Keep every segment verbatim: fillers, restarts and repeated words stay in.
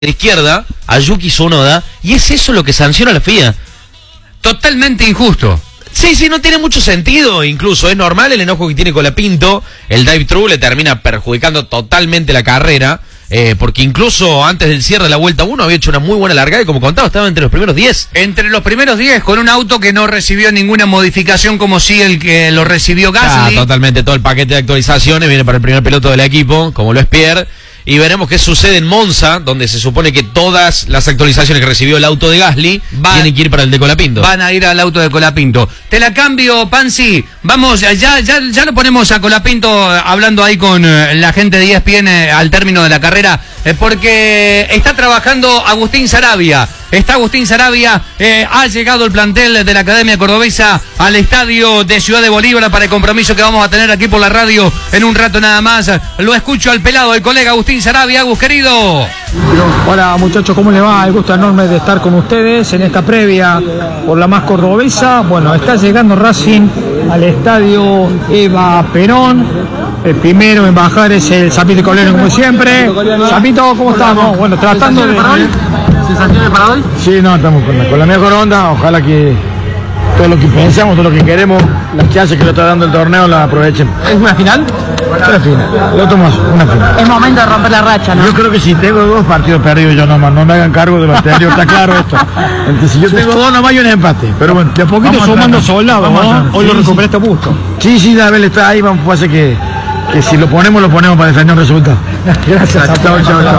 izquierda a Yuki Tsunoda, y es eso lo que sanciona la F I A. Totalmente injusto. Sí, sí, no tiene mucho sentido, incluso es normal el enojo que tiene Colapinto, el drive-thru le termina perjudicando totalmente la carrera, eh, porque incluso antes del cierre de la vuelta uno había hecho una muy buena largada y como contaba estaba entre los primeros diez. Entre los primeros diez, con un auto que no recibió ninguna modificación como si el que lo recibió Gasly. Ah, totalmente, todo el paquete de actualizaciones viene para el primer piloto del equipo, como lo es Pierre. Y veremos qué sucede en Monza, donde se supone que todas las actualizaciones que recibió el auto de Gasly van, tienen que ir para el de Colapinto. Van a ir al auto de Colapinto. Te la cambio, Pansi. Vamos, ya, ya, ya lo ponemos a Colapinto hablando ahí con la gente de E S P N al término de la carrera, eh, porque está trabajando Agustín Sarabia. Está Agustín Sarabia, eh, ha llegado el plantel de la Academia Cordobesa al estadio de Ciudad de Bolívar para el compromiso que vamos a tener aquí por la radio en un rato nada más. Lo escucho al pelado, el colega Agustín Sarabia. Agus, querido. Hola muchachos, ¿cómo les va? El gusto enorme de estar con ustedes en esta previa por la más cordobesa. Bueno, está llegando Racing al estadio Eva Perón. El primero en bajar es el Zapito Colero, como siempre. Zapito, ¿cómo estamos? Bueno, tratando de... ¿Sensaciones para hoy? Sí, no, estamos con la, con la mejor onda. Ojalá que todo lo que pensamos, todo lo que queremos, las chances que le está dando el torneo las aprovechen. ¿Es una final? Es una final, lo tomo una final. Es momento de romper la racha, ¿no? Yo creo que si tengo dos partidos perdidos yo nomás, no me hagan cargo de lo anterior, está claro esto. Entonces, si yo tengo dos nomás, yo un empate. Pero bueno, de a poquito vamos sumando a soldados, ¿no? Hoy sí, lo recuperaste sí. Busto. Sí, sí, David está ahí, vamos, pasa que... que si lo ponemos, lo ponemos para defender un resultado. Gracias, Zapito.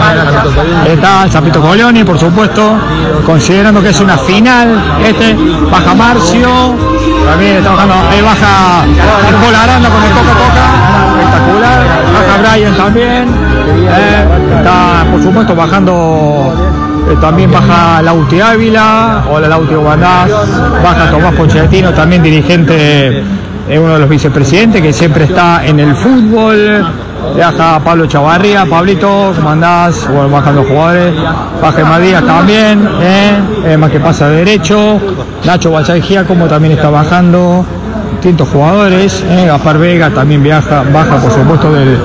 Está el Zapito Colioni, por supuesto, considerando que es una final. Este, baja Marcio, también está bajando, ahí baja Paul Aranda con el Coca Coca, espectacular. Baja Brian también, eh, está por supuesto bajando. Eh, también baja Lauti Ávila, hola Lauti Guandás, baja Tomás Pochettino, también dirigente. Es uno de los vicepresidentes que siempre está en el fútbol. Baja Pablo Chavarría, Pablito, ¿cómo andás? Bueno, bajan los jugadores. Baja Madías también, ¿eh? Eh, más que pasa derecho. Nacho Bachagía, como también está bajando. Distintos jugadores, ¿eh? Gaspar Vega también viaja, baja por supuesto de,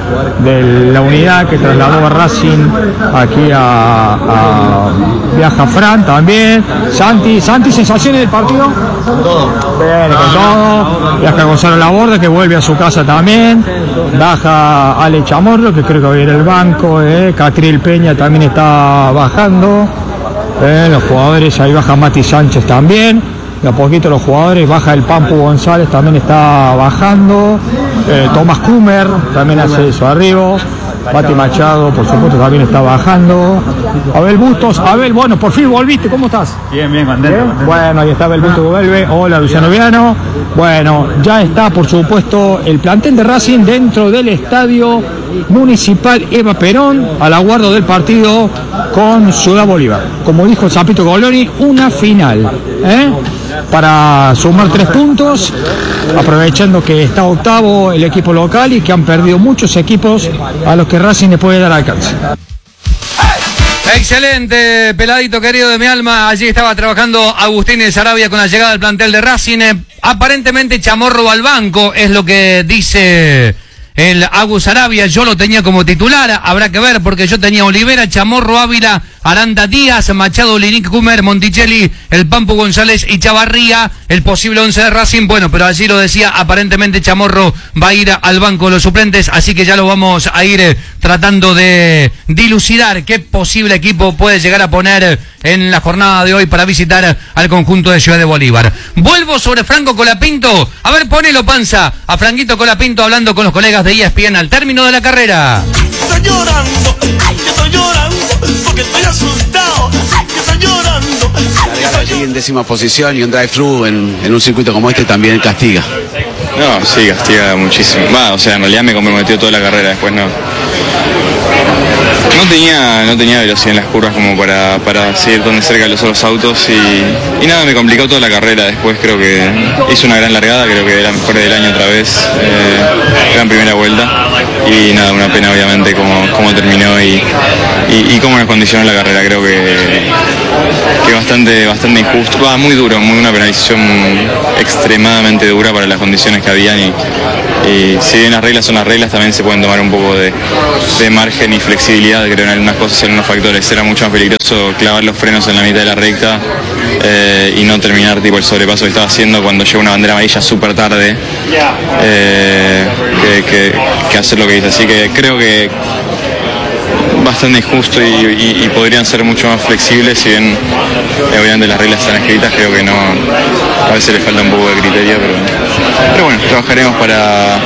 de la unidad que trasladó a Racing aquí a, a viaja Fran también. Santi, Santi, sensaciones del partido. Todo. Bien, con todo. Viaja Gonzalo Laborde, que vuelve a su casa también. Baja Ale Chamorro, que creo que va a ir al banco. Eh. Catril Peña también está bajando. Eh, los jugadores, ahí baja Mati Sánchez también. De a poquito los jugadores, baja el Pampu González, también está bajando. Eh, Tomás Kumer también hace eso arriba. Pati Machado, por supuesto, también está bajando. Abel Bustos, Abel, bueno, por fin volviste, ¿cómo estás? Bien, bien, contento. ¿Bien? contento. Bueno, ahí está Abel Bustos que vuelve. Hola, Luciano Viano. Bueno, ya está, por supuesto, el plantel de Racing dentro del estadio municipal Eva Perón, al aguardo del partido con Ciudad Bolívar. Como dijo el Zapito Goloni, una final, ¿eh? Para sumar tres puntos, aprovechando que está octavo el equipo local y que han perdido muchos equipos a los que Racing le puede dar alcance. Excelente, peladito querido de mi alma. Allí estaba trabajando Agustín Sarabia con la llegada del plantel de Racing. Aparentemente Chamorro al banco, es lo que dice el Agus Sarabia. Yo lo tenía como titular, habrá que ver, porque yo tenía Olivera, Chamorro, Ávila, Aranda Díaz, Machado, Linic, Kumer, Monticelli, el Pampu González y Chavarría, el posible once de Racing. Bueno, pero allí lo decía, aparentemente Chamorro va a ir al banco de los suplentes, así que ya lo vamos a ir eh, tratando de dilucidar qué posible equipo puede llegar a poner en la jornada de hoy para visitar al conjunto de Ciudad de Bolívar. Vuelvo sobre Franco Colapinto. A ver, ponelo, Panza, a Franquito Colapinto hablando con los colegas de E S P N al término de la carrera. Estoy llorando, estoy llorando, porque estoy asustado, estoy llorando. Largar allí en décima posición y un drive-thru en, en un circuito como este también castiga. No, sí, castiga muchísimo. Va, o sea, en realidad me comprometió toda la carrera, después no. No tenía, no tenía velocidad en las curvas como para, para seguir tan de cerca de los otros autos y, y nada, me complicó toda la carrera. Después creo que hice una gran largada, creo que era la mejor del año otra vez, eh, gran primera vuelta. y nada, una pena obviamente cómo, cómo terminó y, y, y cómo nos condicionó la carrera. Creo que, que bastante, bastante injusto, va, muy duro, muy una penalización extremadamente dura para las condiciones que habían y, y si bien las reglas son las reglas, también se pueden tomar un poco de, de margen y flexibilidad, creo, en algunas cosas y en algunos factores. Era mucho más peligroso clavar los frenos en la mitad de la recta eh, y no terminar tipo el sobrepaso que estaba haciendo cuando llegó una bandera amarilla súper tarde eh, que, que, que hacer lo que hice. Así que creo que bastante injusto y, y, y podrían ser mucho más flexibles, si bien eh, obviamente las reglas están escritas, creo que no, a veces le falta un poco de criterio, pero, pero bueno, trabajaremos para,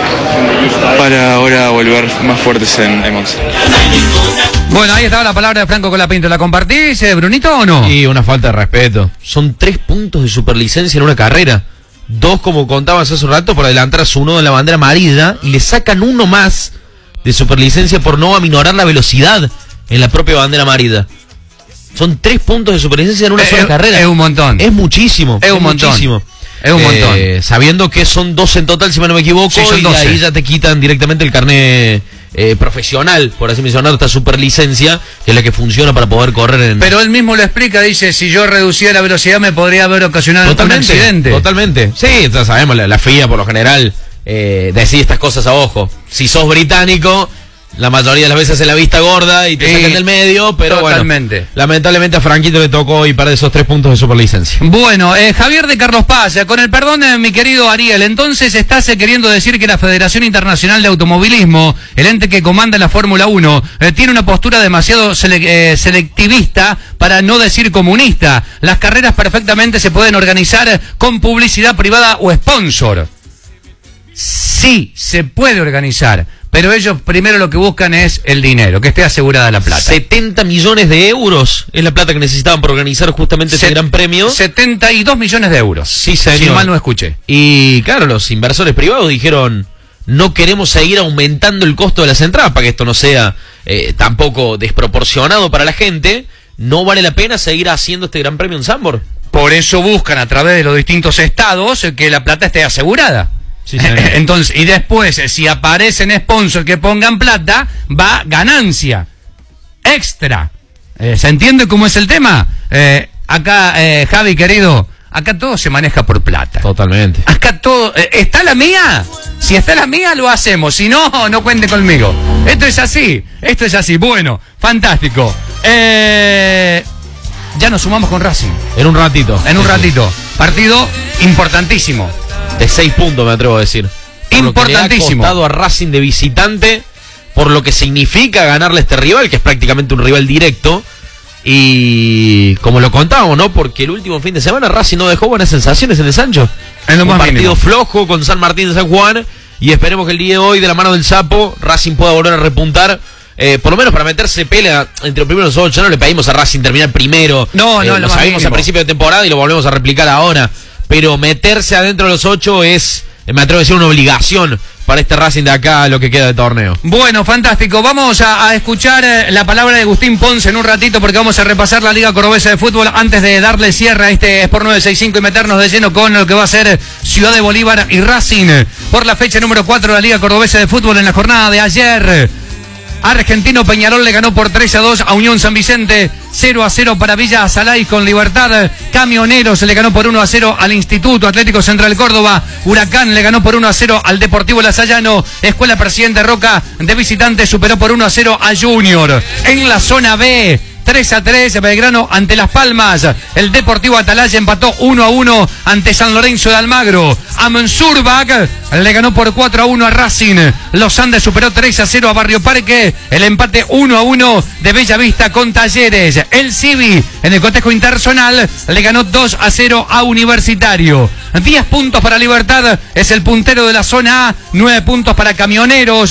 para ahora volver más fuertes en, en Monza. Bueno, ahí estaba la palabra de Franco Colapinto. ¿La compartís, eh, Brunito, o no? Y una falta de respeto. Son tres puntos de superlicencia en una carrera. Dos, como contabas hace un rato, por adelantar a su uno en la bandera amarilla, y le sacan uno más de superlicencia por no aminorar la velocidad en la propia bandera amarilla. Son tres puntos de superlicencia en una es, sola carrera. Es un montón. Es muchísimo. Es un es montón. Muchísimo. Es un montón. Eh, sabiendo que son dos en total, si no me equivoco, sí, son y doce. ahí ya te quitan directamente el carnet eh, profesional, por así mencionar, esta superlicencia, que es la que funciona para poder correr en... Pero él mismo lo explica, dice, si yo reducía la velocidad me podría haber ocasionado totalmente, un accidente. Totalmente. Sí, ya sabemos, la, la F I A por lo general eh, decide estas cosas a ojo. Si sos británico, la mayoría de las veces en la vista gorda y te Sí, sacan del medio, pero totalmente. bueno, lamentablemente a Franquito le tocó y para esos tres puntos de superlicencia. Bueno, eh, Javier de Carlos Paz, con el perdón de mi querido Ariel, entonces estás eh, queriendo decir que la Federación Internacional de Automovilismo, el ente que comanda la Fórmula uno, eh, tiene una postura demasiado sele eh, selectivista, para no decir comunista. Las carreras perfectamente se pueden organizar con publicidad privada o sponsor. Sí, se puede organizar, pero ellos primero lo que buscan es el dinero, que esté asegurada la plata. setenta millones de euros es la plata que necesitaban para organizar justamente Se este gran premio. setenta y dos millones de euros. Sí, señor. Si mal no escuché. Y claro, los inversores privados dijeron, no queremos seguir aumentando el costo de las entradas para que esto no sea eh, tampoco desproporcionado para la gente. No vale la pena seguir haciendo este gran premio en Zandvoort. Por eso buscan a través de los distintos estados que la plata esté asegurada. Sí, señor. Entonces, y después, si aparecen sponsors que pongan plata, va ganancia extra. Eh, ¿Se entiende cómo es el tema? Eh, acá, eh, Javi, querido, acá todo se maneja por plata. Totalmente. Acá todo... Eh, ¿está la mía? Si está la mía, lo hacemos. Si no, no cuente conmigo. Esto es así. Esto es así. Bueno, fantástico. Eh, ya nos sumamos con Racing. En un ratito. En un ratito. Partido importantísimo. De seis puntos, me atrevo a decir. Por Importantísimo. Lo que le ha costado a Racing de visitante, por lo que significa ganarle a este rival, que es prácticamente un rival directo. Y como lo contábamos, ¿no? Porque el último fin de semana Racing no dejó buenas sensaciones en el Sancho. En lo un más partido mínimo. flojo con San Martín de San Juan. Y esperemos que el día de hoy, de la mano del Sapo, Racing pueda volver a repuntar. Eh, por lo menos para meterse pelea entre los primeros ocho. No le pedimos a Racing terminar primero. No, no, eh, lo lo más sabíamos mínimo. a principio de temporada y lo volvemos a replicar ahora. Pero meterse adentro de los ocho es, me atrevo a decir, una obligación para este Racing de acá, lo que queda de torneo. Bueno, fantástico. Vamos a, a escuchar eh, la palabra de Agustín Ponce en un ratito, porque vamos a repasar la Liga Cordobesa de Fútbol antes de darle cierre a este Sport novecientos sesenta y cinco y meternos de lleno con lo que va a ser Ciudad de Bolívar y Racing por la fecha número cuatro de la Liga Cordobesa de Fútbol en la jornada de ayer. Argentino Peñarol le ganó por tres a dos a Unión San Vicente, cero a cero para Villa Azalay con Libertad. Camioneros le ganó por uno a cero al Instituto Atlético Central Córdoba. Huracán le ganó por uno a cero al Deportivo Lasallano. Escuela Presidente Roca de visitante superó por uno a cero a Junior. En la zona B, tres a tres Belgrano ante Las Palmas. El Deportivo Atalaya empató uno a uno ante San Lorenzo de Almagro. Amansurbach le ganó por cuatro a uno a Racing. Los Andes superó tres a cero a Barrio Parque. El empate uno a uno de Bellavista con Talleres. El Civi en el cotejo interzonal le ganó dos a cero a Universitario. diez puntos para Libertad, es el puntero de la zona A. nueve puntos para Camioneros.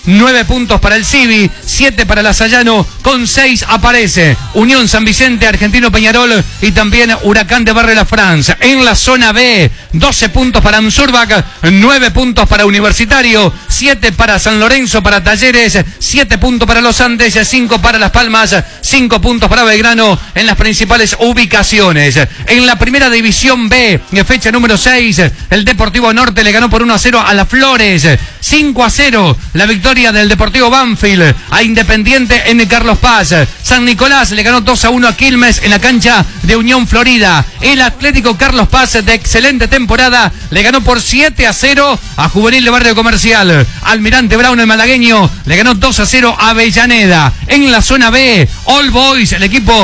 nueve puntos para el Civi, siete para el Asayano, con seis aparece Unión San Vicente, Argentino Peñarol y también Huracán de Barre la France. En la zona B, doce puntos para Ansurbac, nueve puntos para Universitario, siete para San Lorenzo, para Talleres, siete puntos para Los Andes, cinco para Las Palmas, cinco puntos para Belgrano en las principales ubicaciones. En la primera división B, fecha número seis, el Deportivo Norte le ganó por uno a cero a Las Flores, cinco a cero la victoria del Deportivo Banfield a Independiente en Carlos Paz. San Nicolás le ganó dos a uno a Quilmes en la cancha de Unión Florida. El Atlético Carlos Paz, de excelente temporada, le ganó por siete a cero a Juvenil de Barrio Comercial. Almirante Brown, el malagueño, le ganó dos a cero a Avellaneda. En la zona B, All Boys, el equipo